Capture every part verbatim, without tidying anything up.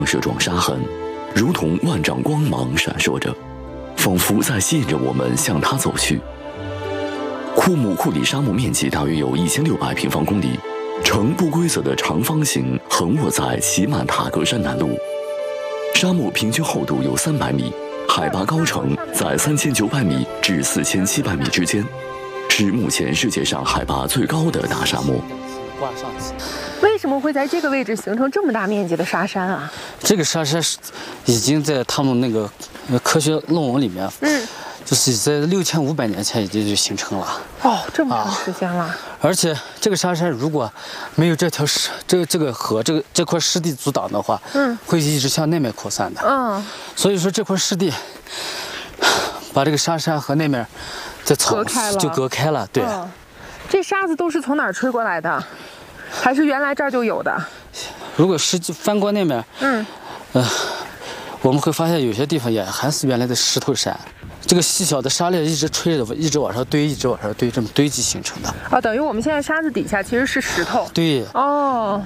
射状沙痕，如同万丈光芒闪烁着，仿佛在吸引着我们向它走去。库木库里沙漠面积大约有一千六百平方公里，呈不规则的长方形横卧在奇曼塔格山南麓。沙漠平均厚度有三百米，海拔高程在三千九百米至四千七百米之间，是目前世界上海拔最高的大沙漠。 为什么会在这个位置形成这么大面积的沙山啊？ 这个沙山已经在他们那个科学论文里面，嗯，就是在六千五百年前已经就形成了。 哦，这么长时间了。啊、 而且这个沙山如果没有这条湿这个这个河这个这块湿地阻挡的话，嗯，会一直向那面扩散的。嗯，所以说这块湿地把这个沙山和那面的草就隔开了。对、哦， 这沙子都是从哪儿吹过来的？还是原来这儿就有的？ 如果是翻过那面，嗯，呃，我们会发现有些地方也还是原来的石头山。这个细小的沙粒一直吹着，一直往上堆，一直往上堆，这么堆积形成的。 啊，等于我们现在沙子底下其实是石头。 对。 哦。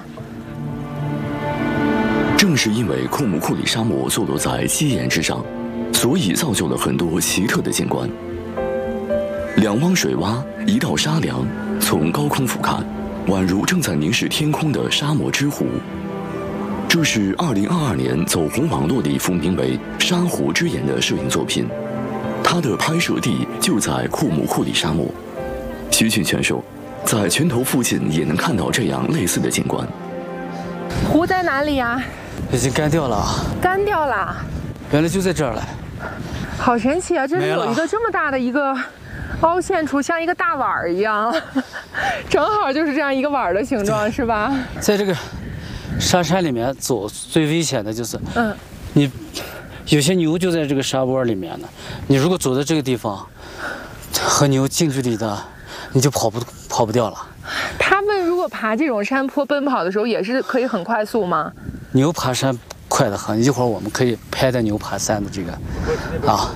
正是因为库木库里沙漠坐落在基岩之上，所以造就了很多奇特的景观。两汪水洼，一道沙梁，从高空俯瞰，宛如正在凝视天空的沙漠之湖。这是二零二二年走红网络里幅名为《沙湖之眼》的摄影作品，它的拍摄地就在库木库里沙漠。徐俊全说，在拳头附近也能看到这样类似的景观。 湖在哪里呀？ 已经干掉了。 干掉了？ 原来就在这儿了。 好神奇啊！这里有一个这么大的一个凹陷处，像一个大碗儿一样，正好就是这样一个碗的形状，是吧？ 在这个沙山里面走最危险的就是，嗯，你有些牛就在这个沙窝里面呢。你如果走到这个地方，和牛近距离的，你就跑不跑不掉了。 他们如果爬这种山坡奔跑的时候，也是可以很快速吗？ 牛爬山快得很，一会儿我们可以拍的牛爬山的这个，啊。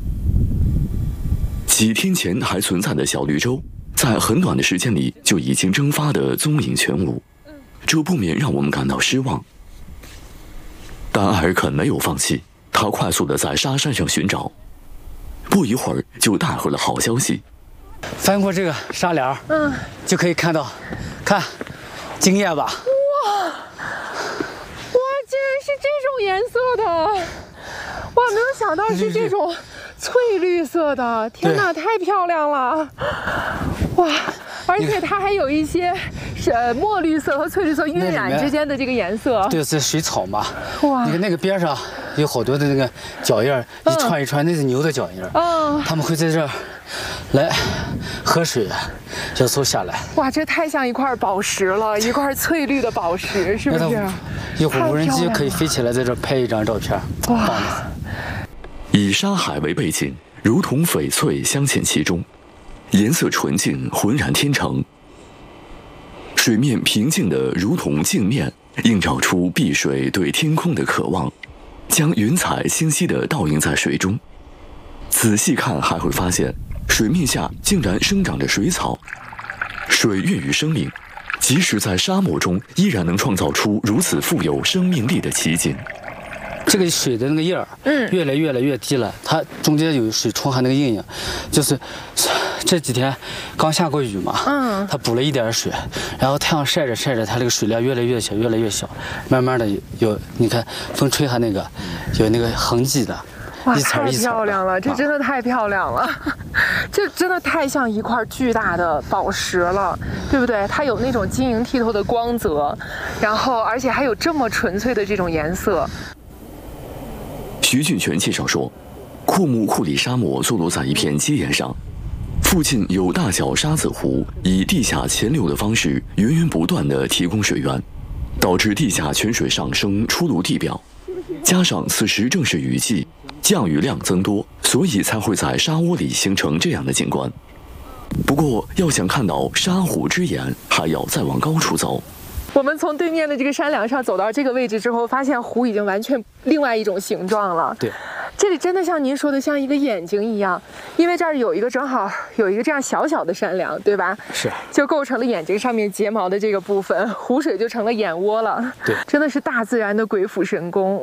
几天前还存在的小绿洲，在很短的时间里就已经蒸发得踪影全无，这不免让我们感到失望。但艾尔肯没有放弃，他快速地在沙山上寻找，不一会儿就带回了好消息。 翻过这个沙梁，嗯，就可以看到，看，惊艳吧？ 哇，哇，竟然是这种颜色的！哇，没有想到是这种翠绿色的，天哪，太漂亮了！哇，而且它还有一些是呃墨绿色和翠绿色晕染之间的这个颜色。 对，是水草嘛。哇，你看那个边上有好多的那个脚印，一串一串，那是牛的脚印。嗯，他们会在这儿来喝水，要走下来。 哇，这太像一块宝石了，一块翠绿的宝石，是不是？ 一会儿无人机可以飞起来，在这儿拍一张照片。哇！ 以沙海为背景，如同翡翠镶嵌其中，颜色纯净，浑然天成。水面平静的如同镜面，映照出碧水对天空的渴望，将云彩清晰地倒映在水中。仔细看还会发现，水面下竟然生长着水草。水孕育生命，即使在沙漠中，依然能创造出如此富有生命力的奇景。 这个水的那个印儿，嗯，越来越来越低了。它中间有水冲下那个印影，就是这几天刚下过雨嘛，嗯，它补了一点水，然后太阳晒着晒着，它这个水量越来越小，越来越小，慢慢的有，你看风吹下那个有那个痕迹的。 哇，太漂亮了！这真的太漂亮了，这真的太像一块巨大的宝石了，对不对？它有那种晶莹剔透的光泽，然后而且还有这么纯粹的这种颜色。 徐俊全介绍说，库木库里沙漠坐落在一片基岩上，附近有大小沙子湖，以地下潜流的方式源源不断地提供水源，导致地下泉水上升出入地表。加上此时正是雨季，降雨量增多，所以才会在沙窝里形成这样的景观。不过，要想看到沙湖之眼，还要再往高处走。 我们从对面的这个山梁上走到这个位置之后，发现湖已经完全另外一种形状了。 对， 这里真的像您说的，像一个眼睛一样，因为这儿有一个正好有一个这样小小的山梁，对吧？ 是， 就构成了眼睛上面睫毛的这个部分，湖水就成了眼窝了。 对， 真的是大自然的鬼斧神工。